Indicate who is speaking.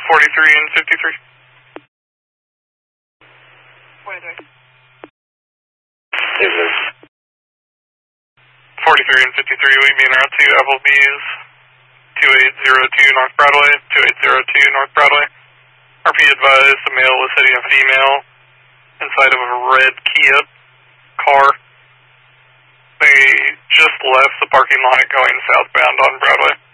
Speaker 1: 43 and 53.
Speaker 2: 43.
Speaker 1: 43 and 53, we'd be en route to Applebee's, 2802 North Broadway, 2802 North Broadway. RP advised the male was hitting a female inside of a red Kia car. They just left the parking lot going southbound on Broadway.